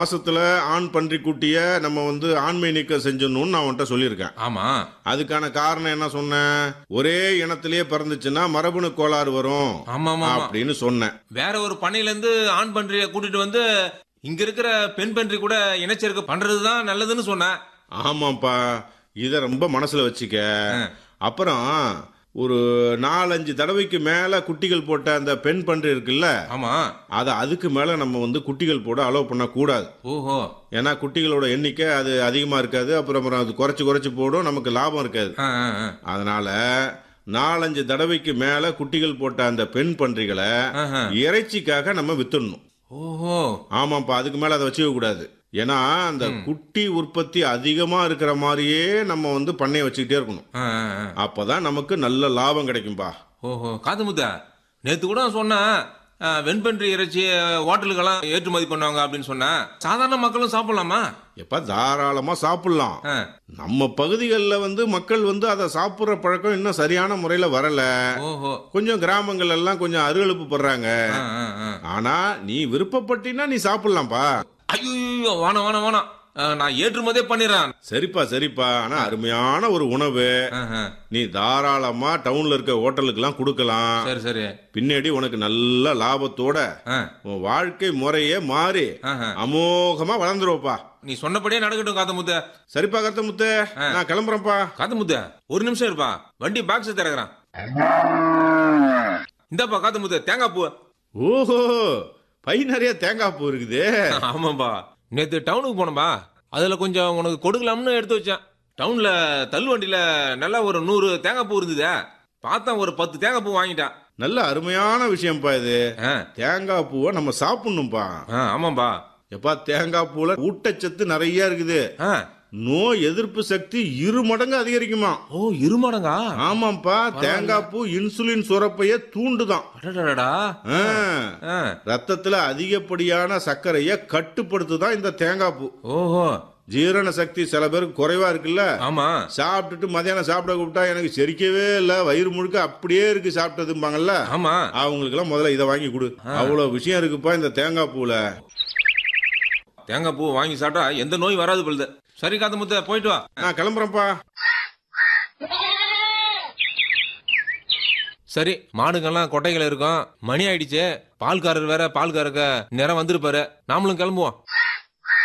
மாசத்துல ஆண் பன்றிக்குட்டிய நம்ம ஆண்மை நீக்கம் செஞ்சணும்னு நான் உன்கிட்ட சொல்லியிருக்கேன். ஆமா. அதுக்கான காரணம் என்ன சொன்னேன்? ஒரே இனத்திலேயே பிறந்துச்சுன்னா மரபணு கோளாறு வரும் ஆமா ஆமா அப்படின்னு சொன்னேன். வேற ஒரு பண்ணையில இருந்து ஆண் பன்றியை கூட்டிட்டு வந்து இங்க இருக்கிற பெண் பன்றி கூட இனச்சேர்க்கை பண்றதுதான் நல்லதுன்னு சொன்னேன். ஆமாப்பா, இத ரொம்ப மனசுல வச்சுக்க. அப்புறம் ஒரு 4-5 தடவைக்கு மேல குட்டிகள் போட்ட அந்த பெண் பன்றி இருக்குல்ல, ஆமா. அதுக்கு மேல நம்ம குட்டிகள் போட அலோவ் பண்ண கூடாது. ஓஹோ. ஏன்னா குட்டிகளோட எண்ணிக்கை அது அதிகமா இருக்காது. அப்புறம் அது குறைச்சு போடும், நமக்கு லாபம் இருக்காது. அதனால 4-5 தடவைக்கு மேல குட்டிகள் போட்ட அந்த பெண் பன்றிகளை இறைச்சிக்காக நம்ம வித்துடணும். ஓஹோ. ஆமாப்பா, அதுக்கு மேல அதை வச்சுக்க கூடாது. ஏன்னா அந்த குட்டி உற்பத்தி அதிகமா இருக்கிற மாதிரியே நம்ம பண்ணைய வச்சுக்கிட்டே இருக்கணும். அப்பதான் நமக்கு நல்ல லாபம் கிடைக்கும்பா. ஓஹோ. காதுமுத்தா, நேத்து கூட சொன்ன வெண்பன்றி இறைச்சி ஹோட்டலுக்கெல்லாம் ஏற்றுமதி பண்ணுவாங்க அப்படின்னு சொன்ன, சாதாரண மக்களும் சாப்பிடலாமா? எப்ப தாராளமா சாப்பிடலாம். நம்ம பகுதிகளில் மக்கள் அதை சாப்பிடுற பழக்கம் இன்னும் சரியான முறையில வரல. கொஞ்சம் கிராமங்கள் எல்லாம் கொஞ்சம் அருகழுப்பு படுறாங்க. ஆனா நீ விருப்பப்பட்டினா நீ சாப்பிடலாம்ப்பா. ஐயோ, வாணம் வாணம் வாணம், நான் ஏற்றுமதியே பண்ணிடுறேன். சரிப்பா. ஆனா அருமையான ஒரு உணவு. நீ தாராளமா டவுன்ல இருக்க ஹோட்டலுக்கு கொடுக்கலாம். சரி. பின்னாடி உனக்கு நல்ல லாபத்தோட உன் வாழ்க்கை முறையே மாறி அமோகமா வளர்ந்துருவப்பா. நீ சொன்னபடியே நடக்கட்டும் காத்தமுத்த. சரிப்பா கருத்தமுத்த, நான் கிளம்புறேன்ப்பா. காத்தமுத்த, ஒரு நிமிஷம் இருப்பா, வண்டி பாக்ஸ் திறக்கிறான். இந்தப்பா காத்தமுத்த, தேங்காய் பூ. ஓஹோ, பை நிறைய தேங்காய் பூ இருக்குது. ஆமாப்பா, நேத்து டவுனுக்கு போனப்பா, அதுல கொஞ்சம் உனக்கு கொடுக்கலாம்னு எடுத்து வச்சேன். டவுன்ல தள்ளு வண்டியில நல்லா ஒரு 100 தேங்காய் பூ இருந்ததே, பார்த்தா ஒரு 10 தேங்காய் பூ வாங்கிட்டான். நல்ல அருமையான விஷயம்ப்பா இது. தேங்காய் பூவை நம்ம சாப்பிடணும்பா. ஆமாம்பா. எப்பா, தேங்காய் பூல ஊட்டச்சத்து நிறைய இருக்குது. நோய் எதிர்ப்பு சக்தி 2 மடங்கு அதிகரிக்குமா? ஓ, 2 மடங்கா? ஆமாப்பா, தேங்காய் பூ இன்சுலின் சுரப்பைய தூண்டுதான். ரத்தத்துல அதிகப்படியான சர்க்கரைய கட்டுப்படுத்துதான் இந்த தேங்காய் பூ. ஓஹோ. ஜீரண சக்தி சில பேருக்கு குறைவா இருக்குல்ல. ஆமா. சாப்பிட்டுட்டு மதியானம் சாப்பிட கூப்பிட்டா எனக்கு செரிக்கவே இல்ல, வயிறு முழுக்க அப்படியே இருக்கு சாப்பிட்டதும்பாங்கல்ல. ஆமா. அவங்களுக்கு எல்லாம் முதல்ல இதை வாங்கி கொடு. அவ்வளவு விஷயம் இருக்குப்பா இந்த தேங்காய் பூல. தேங்காய் பூ வாங்கி சாப்பிட்டா எந்த நோய் வராது போலுது. சரி காத்தமுத்த, போயிட்டு வா. நான் கிளம்புறேன்ப்பா. சரி, மாடுகள்லாம் கொட்டைகள் இருக்கும், மணி ஆயிடுச்சு. பால்காரர் வேற பால் கறக்க நேரம் வந்திருப்பாரு. நாமளும் கிளம்புவோம்.